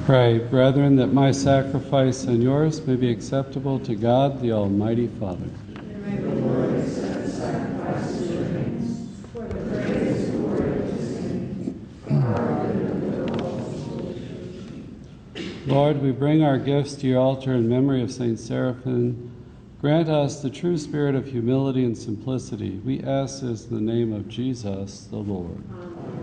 Pray, brethren, that my sacrifice and yours may be acceptable to God, the Almighty Father. May the Lord accept the sacrifice of your hands, for the praise and glory of his name, for our good and the good of all. Lord, we bring our gifts to your altar in memory of Saint Seraphim. Grant us the true spirit of humility and simplicity. We ask this in the name of Jesus, the Lord. Amen.